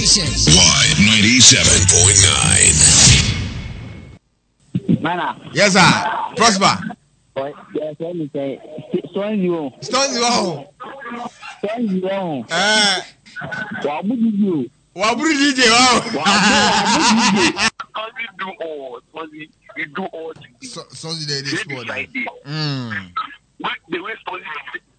station. Y97.9. Mana. Yes, sir. Prosper. Yes, let me say. Stones you. Stones you home. Stones you home. Waburi DJ. Wow. We do all. Stones they sport. The way Stones